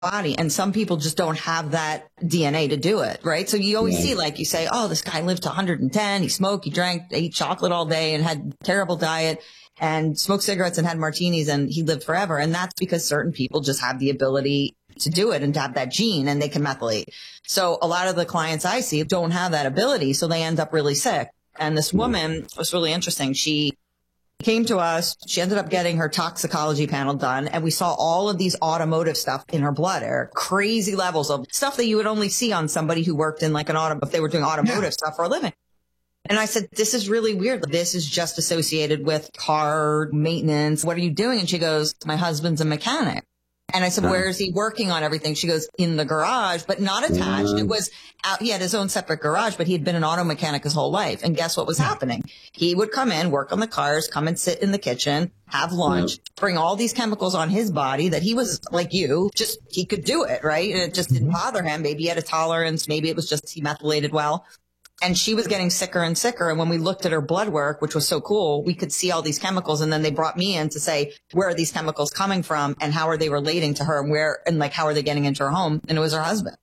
body. And some people just don't have that DNA to do it, right? So you always see, like you say, oh, this guy lived to 110. He smoked, he drank, ate chocolate all day and had terrible diet and smoked cigarettes and had martinis and he lived forever. And that's because certain people just have the ability to do it and to have that gene and they can methylate. So a lot of the clients I see don't have that ability. So they end up really sick. And this woman was really interesting. She came to us. She ended up getting her toxicology panel done. And we saw all of these automotive stuff in her blood, Eric, crazy levels of stuff that you would only see on somebody who worked in like an auto, if they were doing automotive stuff for a living. And I said, this is really weird. This is just associated with car maintenance. What are you doing? And she goes, my husband's a mechanic. And I said, where is he working on everything? She goes, in the garage, but not attached. It was out. He had his own separate garage, but he had been an auto mechanic his whole life. And guess what was happening? He would come in, work on the cars, come and sit in the kitchen, have lunch, bring all these chemicals on his body that he was like you, just he could do it, right? And it just didn't bother him. Maybe he had a tolerance. Maybe it was just he methylated well. And she was getting sicker and sicker. And when we looked at her blood work, which was so cool, we could see all these chemicals. And then they brought me in to say, where are these chemicals coming from and how are they relating to her and where, and like, how are they getting into her home? And it was her husband.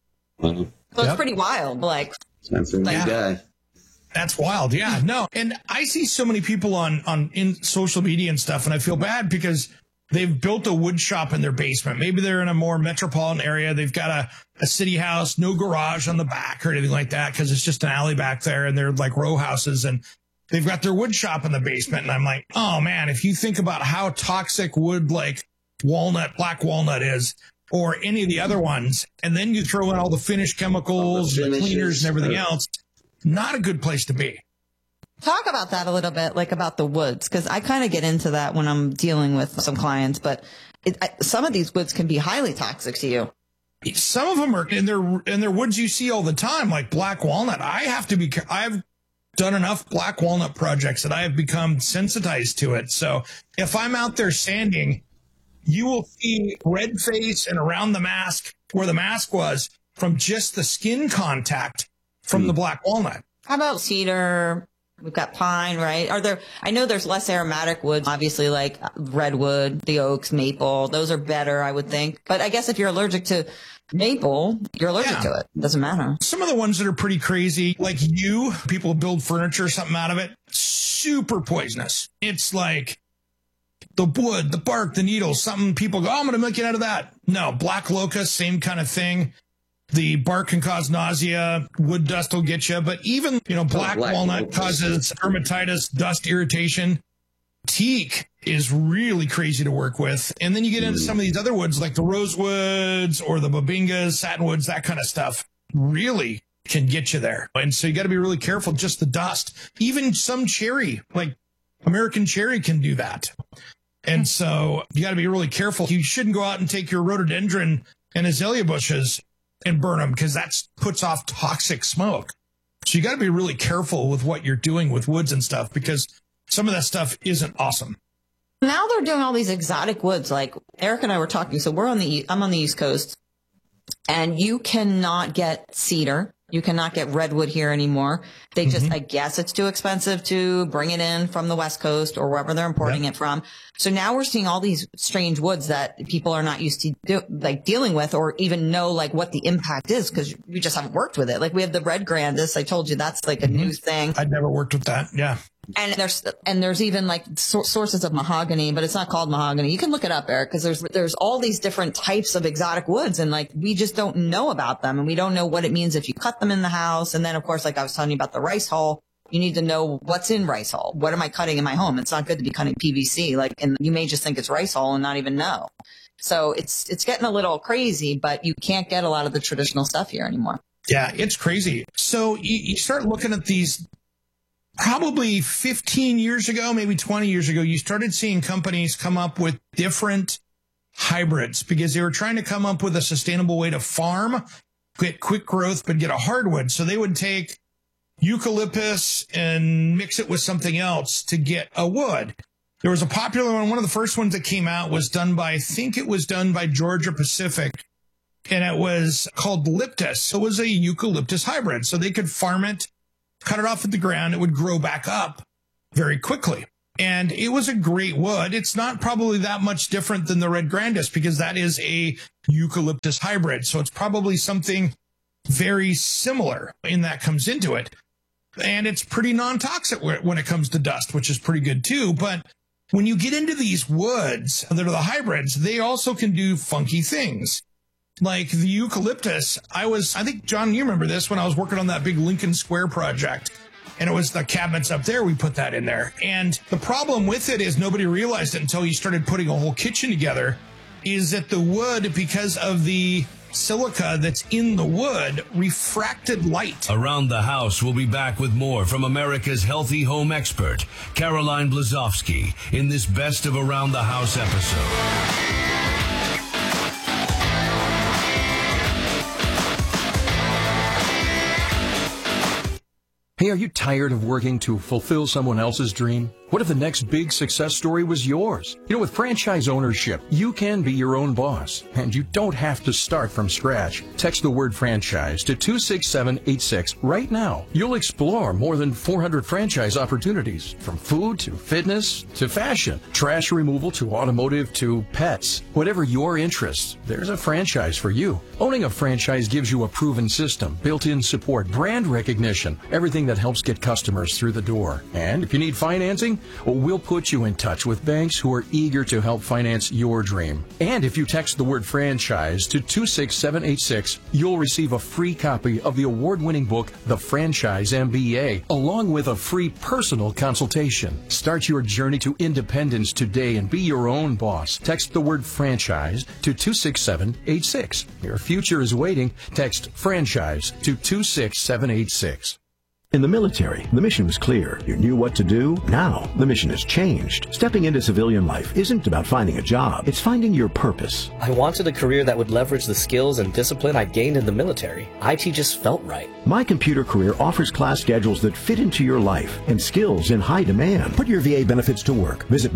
So it's pretty wild. Like, that's a new guy. That's wild. Yeah, no. And I see so many people in social media and stuff, and I feel bad because they've built a wood shop in their basement. Maybe they're in a more metropolitan area. They've got a city house, no garage on the back or anything like that because it's just an alley back there and they're like row houses and they've got their wood shop in the basement. And I'm like, oh man, if you think about how toxic wood like walnut, black walnut is or any of the other ones, and then you throw in all the finished chemicals, the cleaners and everything else, not a good place to be. Talk about that a little bit, like about the woods, because I kind of get into that when I'm dealing with some clients, but some of these woods can be highly toxic to you. Some of them are in their woods you see all the time, like black walnut. I've done enough black walnut projects that I have become sensitized to it. So if I'm out there sanding, you will see red face and around the mask where the mask was from just the skin contact from the black walnut. How about cedar? We've got pine, right? I know there's less aromatic woods, obviously, like redwood, the oaks, maple. Those are better, I would think. But I guess if you're allergic to maple, you're allergic to it. Doesn't matter. Some of the ones that are pretty crazy, like people build furniture or something out of it, super poisonous. It's like the wood, the bark, the needles, something people go, oh, I'm going to make it out of that. No, black locust, same kind of thing. The bark can cause nausea. Wood dust will get you. But even, black walnut causes dermatitis, dust irritation. Teak is really crazy to work with. And then you get into some of these other woods like the rosewoods or the babingas, satinwoods, that kind of stuff really can get you there. And so you got to be really careful, just the dust. Even some cherry, like American cherry can do that. And so you got to be really careful. You shouldn't go out and take your rhododendron and azalea bushes and burn them because that puts off toxic smoke. So you got to be really careful with what you're doing with woods and stuff because some of that stuff isn't awesome. Now they're doing all these exotic woods. Like Eric and I were talking. So I'm on the East Coast and you cannot get cedar. You cannot get redwood here anymore. They just, I guess it's too expensive to bring it in from the West Coast or wherever they're importing it from. So now we're seeing all these strange woods that people are not used to dealing with or even know like what the impact is because we just haven't worked with it. Like we have the red grandis. I told you that's like a new thing. I'd never worked with that. Yeah. And there's even like sources of mahogany, but it's not called mahogany. You can look it up, Eric, because there's all these different types of exotic woods and like we just don't know about them and we don't know what it means if you cut them in the house. And then of course, like I was telling you about the rice hull, you need to know what's in rice hull. What am I cutting in my home? It's not good to be cutting PVC. And you may just think it's rice hull and not even know. So it's getting a little crazy, but you can't get a lot of the traditional stuff here anymore. Yeah, it's crazy. So you start looking at these. Probably 15 years ago, maybe 20 years ago, you started seeing companies come up with different hybrids because they were trying to come up with a sustainable way to farm, get quick growth, but get a hardwood. So they would take eucalyptus and mix it with something else to get a wood. There was a popular one. One of the first ones that came out was done by, I think it was done by Georgia Pacific, and it was called Liptus. It was a eucalyptus hybrid. So they could farm it, cut it off at the ground, it would grow back up very quickly. And it was a great wood. It's not probably that much different than the Red Grandis because that is a eucalyptus hybrid. So it's probably something very similar in that comes into it. And it's pretty non-toxic when it comes to dust, which is pretty good too. But when you get into these woods that are the hybrids, they also can do funky things. Like the eucalyptus, I think, John, you remember this when I was working on that big Lincoln Square project. And it was the cabinets up there. We put that in there. And the problem with it is nobody realized it until you started putting a whole kitchen together, is that the wood, because of the silica that's in the wood, refracted light. Around the House will be back with more from America's healthy home expert, Caroline Blazowski, in this Best of Around the House episode. Hey, are you tired of working to fulfill someone else's dream? What if the next big success story was yours? You know, with franchise ownership, you can be your own boss, and you don't have to start from scratch. Text the word franchise to 26786 right now. You'll explore more than 400 franchise opportunities, from food to fitness to fashion, trash removal to automotive to pets. Whatever your interests, there's a franchise for you. Owning a franchise gives you a proven system, built-in support, brand recognition, everything that helps get customers through the door. And if you need financing, well, we'll put you in touch with banks who are eager to help finance your dream. And if you text the word franchise to 26786, you'll receive a free copy of the award-winning book, The Franchise MBA, along with a free personal consultation. Start your journey to independence today and be your own boss. Text the word franchise to 26786. Your future is waiting. Text franchise to 26786. In the military, the mission was clear. You knew what to do. Now, the mission has changed. Stepping into civilian life isn't about finding a job. It's finding your purpose. I wanted a career that would leverage the skills and discipline I gained in the military. IT just felt right. My Computer Career offers class schedules that fit into your life and skills in high demand. Put your VA benefits to work. Visit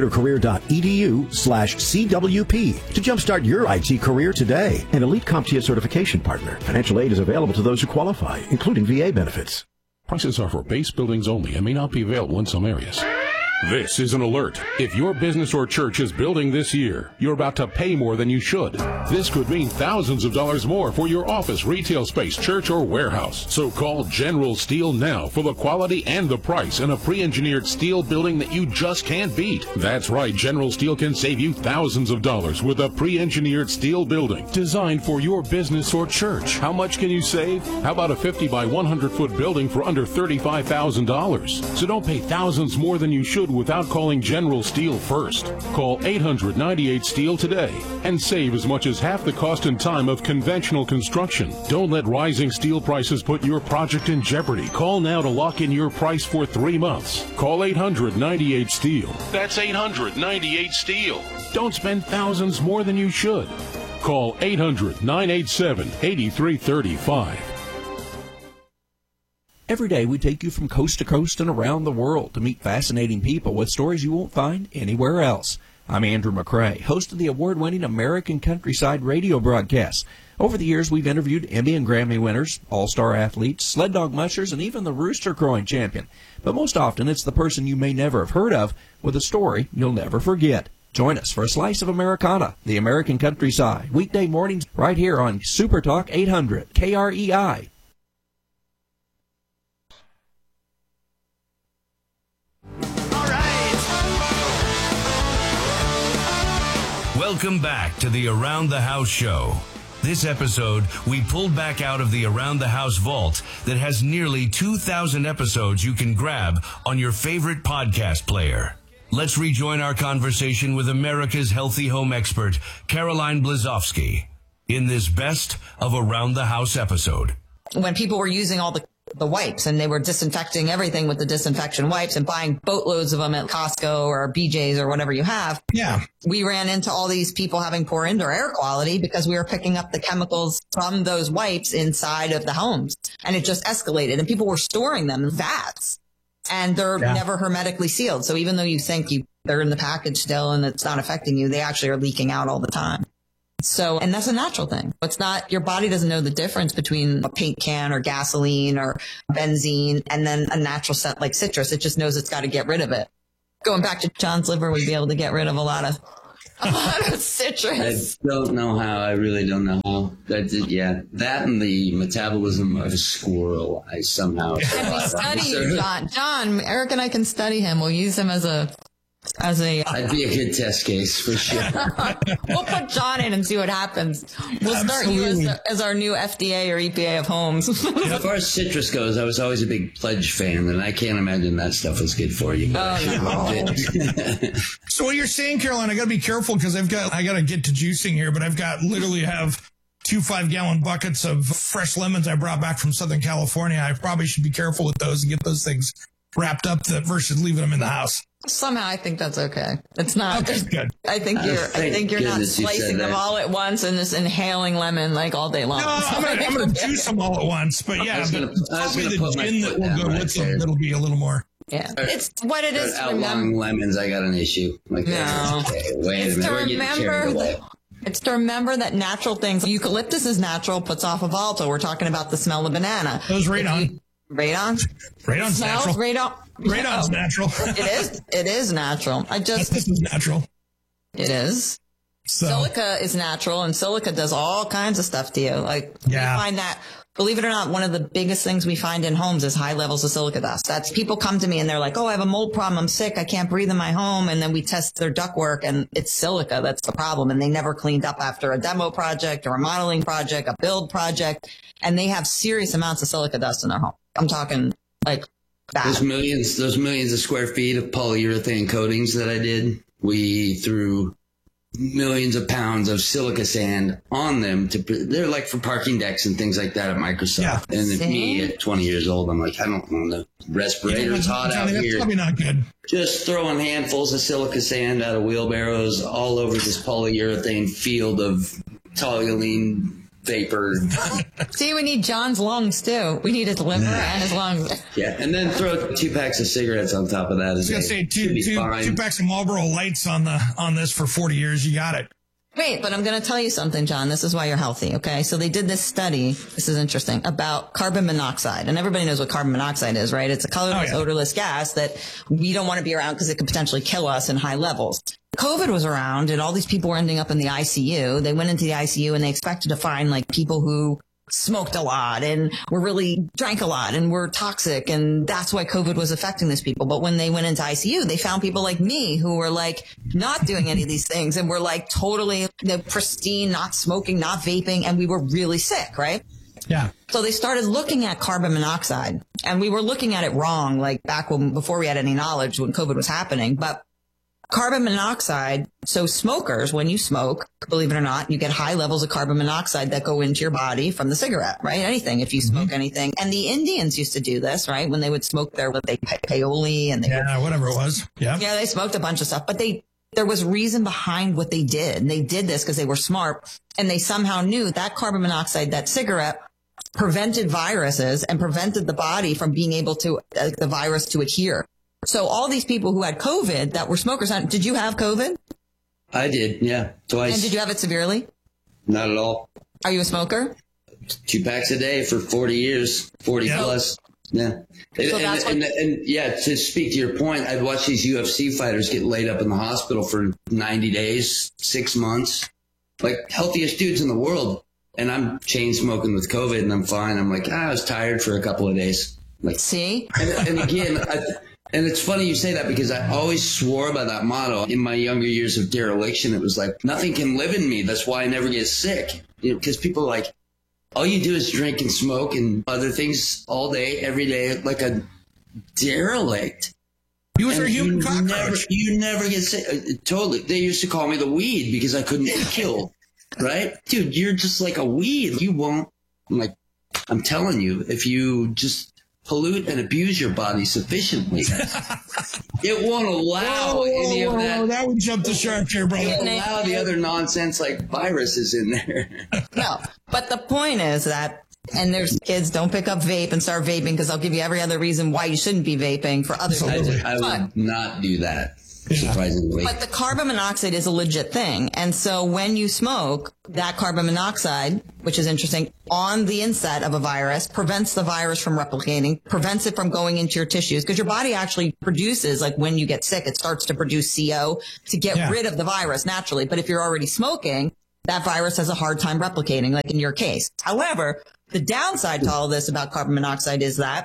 mycomputercareer.edu/CWP to jumpstart your IT career today. An elite CompTIA certification partner. Financial aid is available to those who qualify, including VA benefits. Prices are for base buildings only and may not be available in some areas. This is an alert. If your business or church is building this year, you're about to pay more than you should. This could mean thousands of dollars more for your office, retail space, church, or warehouse. So call General Steel now for the quality and the price in a pre-engineered steel building that you just can't beat. That's right, General Steel can save you thousands of dollars with a pre-engineered steel building designed for your business or church. How much can you save? How about a 50 by 100 foot building for under $35,000? So don't pay thousands more than you should without calling General Steel first. Call 800-98-STEEL today and save as much as half the cost and time of conventional construction. Don't let rising steel prices put your project in jeopardy. Call now to lock in your price for 3 months. Call 800-98-STEEL. That's 800-98-STEEL. Don't spend thousands more than you should. Call 800-987-8335. Every day we take you from coast to coast and around the world to meet fascinating people with stories you won't find anywhere else. I'm Andrew McCrae, host of the award-winning American Countryside radio broadcast. Over the years, we've interviewed Emmy and Grammy winners, all-star athletes, sled dog mushers, and even the rooster crowing champion. But most often, it's the person you may never have heard of with a story you'll never forget. Join us for a slice of Americana, the American Countryside, weekday mornings right here on Super Talk 800 KREI. Welcome back to the Around the House show. This episode, we pulled back out of the Around the House vault that has nearly 2,000 episodes you can grab on your favorite podcast player. Let's rejoin our conversation with America's healthy home expert, Caroline Blazowski, in this Best of Around the House episode. When people were using all the wipes and they were disinfecting everything with the disinfection wipes and buying boatloads of them at Costco or BJ's or whatever you have. Yeah. We ran into all these people having poor indoor air quality because we were picking up the chemicals from those wipes inside of the homes, and it just escalated, and people were storing them in vats, and they're never hermetically sealed. So even though you think they're in the package still and it's not affecting you, they actually are leaking out all the time. So, and that's a natural thing. It's not, your body doesn't know the difference between a paint can or gasoline or benzene and then a natural scent like citrus. It just knows it's got to get rid of it. Going back to John's liver, we'd be able to get rid of a lot of citrus. I don't know how. I really don't know how. That and the metabolism of a squirrel. I somehow. Can we study you, John? John, Eric and I can study him. We'll use him as a. I'd be a good test case for sure. We'll put John in and see what happens. We'll start you as our new FDA or EPA of homes. As far as citrus goes, I was always a big Pledge fan, and I can't imagine that stuff was good for you. So what you're saying, Caroline, I got to be careful because I got to get to juicing here, but I've got literally have 2 5-gallon buckets of fresh lemons I brought back from Southern California. I probably should be careful with those and get those things wrapped up versus leaving them in the house. Somehow I think that's okay. It's not. Okay, good. I think you're not slicing them all at once and just inhaling lemon like all day long. No, I'm gonna juice them all at once. But yeah, probably the gin that will go with them, that'll be a little more. Yeah, it's what it is. Outlawing lemons, I got an issue. Like, no, okay, wait a minute, we're getting carried away. It's to remember that natural things. Eucalyptus is natural, puts off a volatile. We're talking about the smell of banana. Those radon. Radon? Radon's natural. Radon's natural. It is natural. This is natural. It is. So. Silica is natural, and silica does all kinds of stuff to you. Like, we find that, believe it or not, one of the biggest things we find in homes is high levels of silica dust. That's people come to me and they're like, oh, I have a mold problem. I'm sick. I can't breathe in my home. And then we test their ductwork and it's silica. That's the problem. And they never cleaned up after a demo project or a modeling project, a build project. And they have serious amounts of silica dust in their home. I'm talking like that. Those millions of square feet of polyurethane coatings that I did, we threw millions of pounds of silica sand on them they're like for parking decks and things like that at Microsoft. Yeah. And me at 20 years old, I'm like, I don't want the respirator's hot out here. That's probably not good. Just throwing handfuls of silica sand out of wheelbarrows all over this polyurethane field of toluene vapor. See, we need John's lungs too. We need his liver and his lungs. Yeah, and then throw 2 packs of cigarettes on top of that. I was gonna say two packs of Marlboro Lights on this for 40 years. You got it. Wait, but I'm going to tell you something, John. This is why you're healthy, okay? So they did this study, this is interesting, about carbon monoxide. And everybody knows what carbon monoxide is, right? It's a colorless, odorless gas that we don't want to be around because it could potentially kill us in high levels. COVID was around and all these people were ending up in the ICU. They went into the ICU and they expected to find like people who smoked a lot and drank a lot and were toxic. And that's why COVID was affecting these people. But when they went into ICU, they found people like me who were like not doing any of these things and were like totally pristine, not smoking, not vaping. And we were really sick, right? Yeah. So they started looking at carbon monoxide and we were looking at it wrong, like before we had any knowledge when COVID was happening. But carbon monoxide, so smokers, when you smoke, believe it or not, you get high levels of carbon monoxide that go into your body from the cigarette, right? Anything, if you smoke anything. And the Indians used to do this, right? When they would smoke peyote and whatever it was. Yeah. Yeah, they smoked a bunch of stuff, but there was reason behind what they did. And they did this because they were smart and they somehow knew that carbon monoxide, that cigarette prevented viruses and prevented the body from being able to, the virus to adhere. So all these people who had COVID that were smokers, did you have COVID? I did, yeah, twice. And did you have it severely? Not at all. Are you a smoker? 2 packs a day for 40 years, 40 plus. Yeah. So and to speak to your point, I'd watch these UFC fighters get laid up in the hospital for 90 days, 6 months, like healthiest dudes in the world. And I'm chain smoking with COVID and I'm fine. I'm like, I was tired for a couple of days. Like, see? And again, and it's funny you say that because I always swore by that motto. In my younger years of dereliction, it was like, nothing can live in me. That's why I never get sick. Because people are like, all you do is drink and smoke and other things all day, every day, like a derelict. You was a human cockroach. You never get sick. Totally. They used to call me the weed because I couldn't get killed. Right? Dude, you're just like a weed. You won't. I'm telling you, if you just pollute and abuse your body sufficiently, it won't allow any of that. That would jump the shark here, brother. It won't allow the other nonsense like viruses in there. No, but the point is that, and there's kids, don't pick up vape and start vaping because I'll give you every other reason why you shouldn't be vaping for other reasons. I would not do that. surprisingly. But the carbon monoxide is a legit thing. And so when you smoke, that carbon monoxide, which is interesting, on the inside of a virus prevents the virus from replicating, prevents it from going into your tissues, because your body actually produces, like when you get sick, it starts to produce CO to get rid of the virus naturally. But if you're already smoking, that virus has a hard time replicating, like in your case. However, the downside to all this about carbon monoxide is that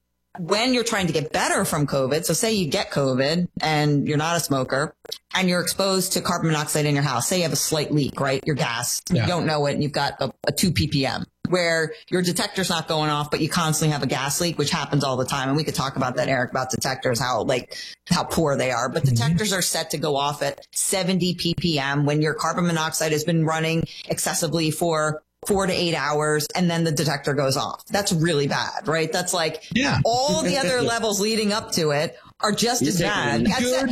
when you're trying to get better from COVID, so say you get COVID and you're not a smoker and you're exposed to carbon monoxide in your house, say you have a slight leak, right? Your gas, you don't know it and you've got a 2 ppm where your detector's not going off, but you constantly have a gas leak, which happens all the time. And we could talk about that, Eric, about detectors, how poor they are. But detectors are set to go off at 70 ppm when your carbon monoxide has been running excessively for 4 to 8 hours, and then the detector goes off. That's really bad, right? That's like all the other levels leading up to it are just as bad.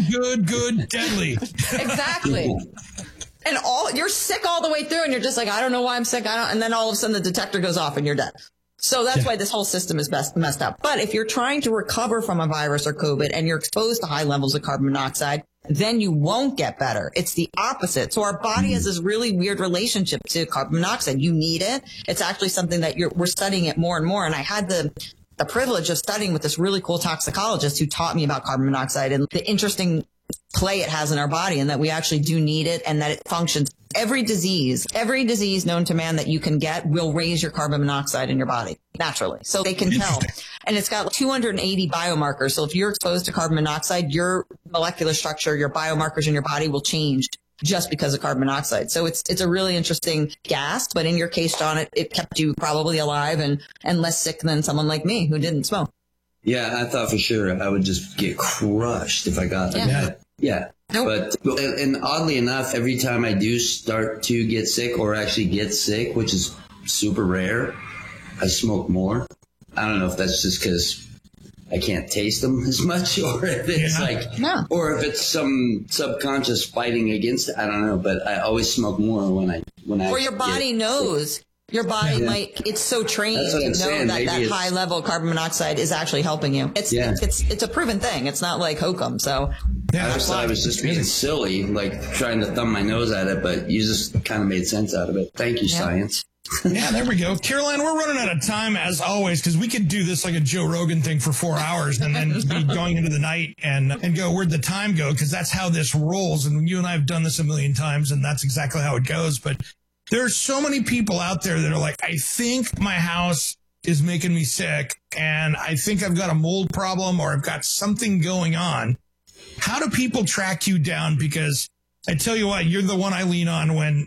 Good, deadly. Exactly. And you're sick all the way through, and you're just like, I don't know why I'm sick. And then all of a sudden the detector goes off and you're dead. So that's why this whole system is messed up. But if you're trying to recover from a virus or COVID and you're exposed to high levels of carbon monoxide, then you won't get better. It's the opposite. So our body has this really weird relationship to carbon monoxide. You need it. It's actually something that we're studying it more and more. And I had the privilege of studying with this really cool toxicologist who taught me about carbon monoxide and the interesting play it has in our body, and that we actually do need it and that it functions. Every disease known to man that you can get will raise your carbon monoxide in your body naturally. So they can tell. And it's got 280 biomarkers. So if you're exposed to carbon monoxide, your molecular structure, your biomarkers in your body will change just because of carbon monoxide. So it's a really interesting gas, but in your case, John, it kept you probably alive and less sick than someone like me who didn't smoke. Yeah, I thought for sure I would just get crushed if I got that. Yeah. Nope. But, and oddly enough, every time I do start to get sick or actually get sick, which is super rare, I smoke more. I don't know if that's just because I can't taste them as much, or if it's or if it's some subconscious fighting against it. I don't know, but I always smoke more when I. Or your body knows. Your body it's so trained to know that high level of carbon monoxide is actually helping you. It's a proven thing. It's not like hokum. So I thought I was just being silly, like trying to thumb my nose at it, but you just kind of made sense out of it. Thank you, science. Yeah, there we go. Caroline, we're running out of time as always, because we could do this like a Joe Rogan thing for 4 hours and then be going into the night and go, where'd the time go? Because that's how this rolls. And you and I have done this a million times, and that's exactly how it goes. But there's so many people out there that are like, I think my house is making me sick, and I think I've got a mold problem or I've got something going on. How do people track you down? Because I tell you what, you're the one I lean on when,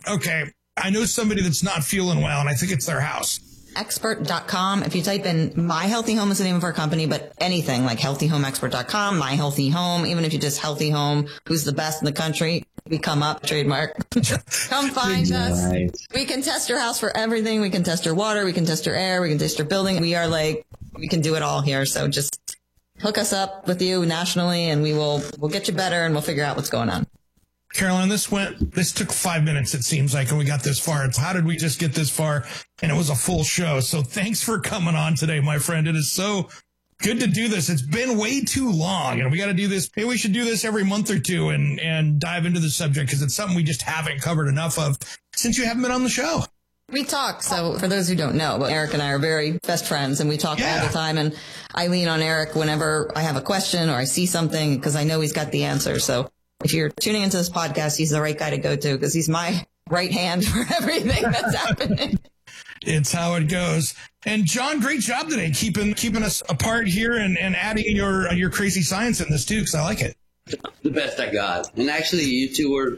I know somebody that's not feeling well, and I think it's their house. Expert.com. If you type in My Healthy Home is the name of our company, but anything like healthyhomeexpert.com, My Healthy Home, even if you just Healthy Home, who's the best in the country, we come up, trademark. Come find us. We can test your house for everything. We can test your water. We can test your air. We can test your building. We can do it all here. So just hook us up with you nationally, and we'll get you better, and we'll figure out what's going on. Caroline, this took 5 minutes, it seems like, and we got this far. How did we just get this far? And it was a full show. So thanks for coming on today, my friend. It is so good to do this. It's been way too long, and we got to do this. Maybe we should do this every month or two and dive into the subject, because it's something we just haven't covered enough of since you haven't been on the show. We talk. So for those who don't know, but Eric and I are very best friends, and we talk all the time. And I lean on Eric whenever I have a question or I see something, because I know he's got the answer. So if you're tuning into this podcast, he's the right guy to go to, because he's my right hand for everything that's happening. It's how it goes. And John, great job today keeping us apart here and adding your crazy science in this too, because I like it. The best I got. And actually, you two were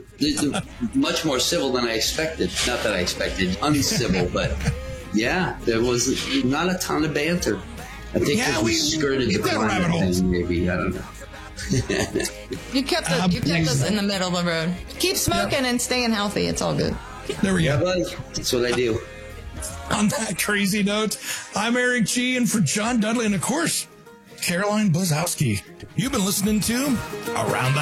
much more civil than I expected. Not that I expected uncivil, but yeah, there was not a ton of banter. I think we skirted the climate thing, maybe. I don't know. You kept us in the middle of the road. Keep smoking and staying healthy. It's all good. There we go. Buddy. That's what I do. On that crazy note, I'm Eric G. And for John Dudley and, of course, Caroline Blazowski, you've been listening to Around the